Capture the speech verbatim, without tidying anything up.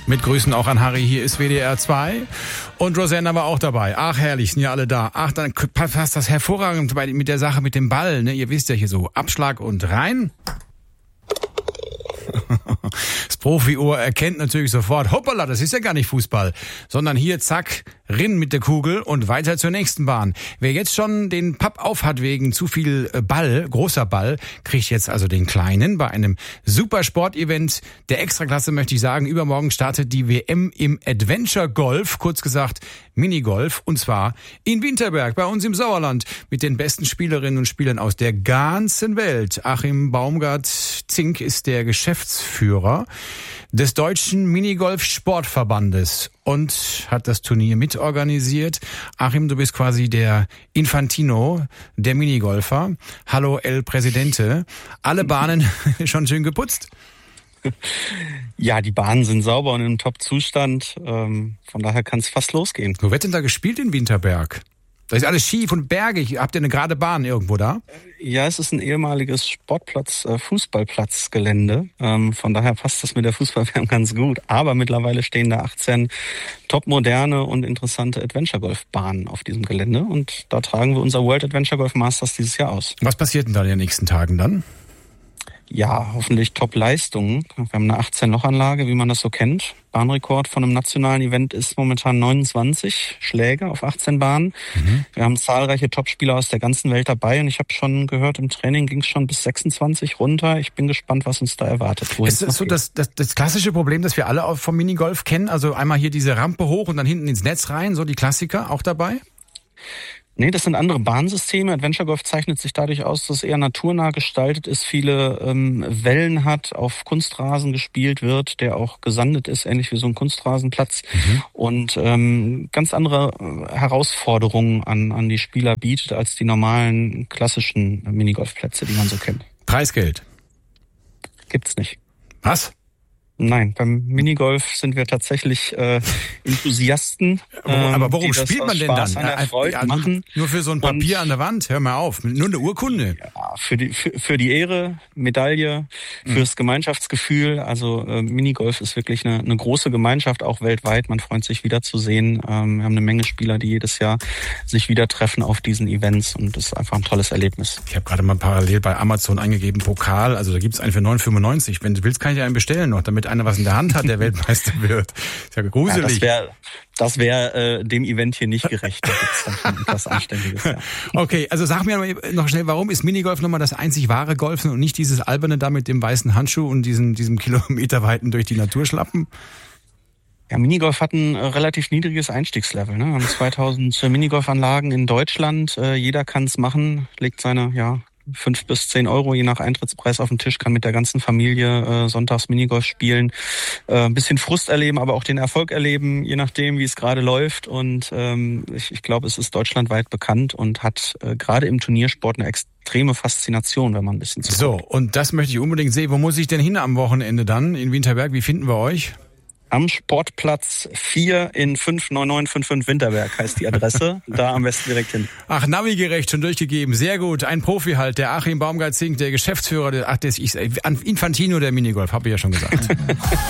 Mit Grüßen auch an Harry, hier ist W D R zwei. Und Rosanna war auch dabei. Ach, herrlich, sind ja alle da. Ach, dann passt das hervorragend bei, mit der Sache mit dem Ball. Ne? Ihr wisst ja hier so, Abschlag und rein. Das Profi-Ohr erkennt natürlich sofort, hoppala, das ist ja gar nicht Fußball, sondern hier, zack, rinn mit der Kugel und weiter zur nächsten Bahn. Wer jetzt schon den Papp auf hat wegen zu viel Ball, großer Ball, kriegt jetzt also den kleinen bei einem Supersport-Event der Extraklasse, möchte ich sagen. Übermorgen startet die W M im Adventure Golf, kurz gesagt Minigolf, und zwar in Winterberg, bei uns im Sauerland, mit den besten Spielerinnen und Spielern aus der ganzen Welt. Achim Baumgart-Zink ist der Geschäftsführer des Deutschen Minigolf-Sportverbandes und hat das Turnier mitorganisiert. Achim, du bist quasi der Infantino der Minigolfer. Hallo El Presidente. Alle Bahnen schon schön geputzt? Ja, die Bahnen sind sauber und im Top-Zustand. Ähm, von daher kann es fast losgehen. Wo wird denn da gespielt in Winterberg? Da ist alles schief und bergig. Habt ihr eine gerade Bahn irgendwo da? Ja, es ist ein ehemaliges Sportplatz, äh, Fußballplatzgelände. Ähm, von daher passt das mit der Fußball-W M ganz gut. Aber mittlerweile stehen da achtzehn topmoderne und interessante Adventure-Golf-Bahnen auf diesem Gelände. Und da tragen wir unser World Adventure Golf Masters dieses Jahr aus. Was passiert denn da in den nächsten Tagen dann? Ja, hoffentlich Top-Leistungen. Wir haben eine achtzehn-Loch-Anlage, wie man das so kennt. Bahnrekord von einem nationalen Event ist momentan neunundzwanzig Schläge auf achtzehn Bahnen. Mhm. Wir haben zahlreiche Topspieler aus der ganzen Welt dabei und ich habe schon gehört, im Training ging es schon bis sechsundzwanzig runter. Ich bin gespannt, was uns da erwartet. Ist das so das, das, das klassische Problem, das wir alle vom Minigolf kennen? Also einmal hier diese Rampe hoch und dann hinten ins Netz rein, so die Klassiker auch dabei? Nee, das sind andere Bahnsysteme. Adventure Golf zeichnet sich dadurch aus, dass es eher naturnah gestaltet ist, viele ähm, Wellen hat, auf Kunstrasen gespielt wird, der auch gesandet ist, ähnlich wie so ein Kunstrasenplatz. Mhm. Und ähm, ganz andere Herausforderungen an, an die Spieler bietet, als die normalen klassischen Minigolfplätze, die man so kennt. Preisgeld? Gibt's nicht. Was? Nein, beim Minigolf sind wir tatsächlich äh, Enthusiasten. Ähm, Aber warum spielt man denn Spaß dann? An der Freude ja, machen. Nur für so ein Papier und, an der Wand? Hör mal auf, nur eine Urkunde. Ja, für die für, für die Ehre, Medaille, mhm. fürs Gemeinschaftsgefühl. Also äh, Minigolf ist wirklich eine, eine große Gemeinschaft, auch weltweit. Man freut sich wiederzusehen. Ähm, wir haben eine Menge Spieler, die jedes Jahr sich wieder treffen auf diesen Events und das ist einfach ein tolles Erlebnis. Ich habe gerade mal parallel bei Amazon eingegeben, Pokal. Also da gibt's einen für neun fünfundneunzig. Wenn du willst, kann ich dir einen bestellen noch, damit einer was in der Hand hat, der Weltmeister wird. Ist ja gruselig. Ja, das wäre das wär, äh, dem Event hier nicht gerecht. Da gibt's dann schon etwas Anständiges. Ja. Okay, also sag mir noch schnell, warum ist Minigolf nochmal das einzig wahre Golfen und nicht dieses alberne da mit dem weißen Handschuh und diesem, diesem kilometerweiten durch die Natur schlappen? Ja, Minigolf hat ein äh, relativ niedriges Einstiegslevel. Ne? Wir haben zweitausend Minigolfanlagen in Deutschland. Äh, jeder kann es machen, legt seine, ja, fünf bis zehn Euro je nach Eintrittspreis auf den Tisch, kann mit der ganzen Familie äh, sonntags Minigolf spielen, äh, ein bisschen Frust erleben, aber auch den Erfolg erleben, je nachdem, wie es gerade läuft. Und ähm, ich, ich glaube, es ist deutschlandweit bekannt und hat äh, gerade im Turniersport eine extreme Faszination, wenn man ein bisschen zuguckt. So, und das möchte ich unbedingt sehen. Wo muss ich denn hin am Wochenende dann in Winterberg? Wie finden wir euch? Am Sportplatz vier in fünf neun neun fünf fünf Winterberg heißt die Adresse. Da am besten direkt hin. Ach, Navigerecht schon durchgegeben. Sehr gut. Ein Profi halt, der Achim Baumgart-Zink, der Geschäftsführer, der, ach, der ist Infantino der Minigolf, habe ich ja schon gesagt.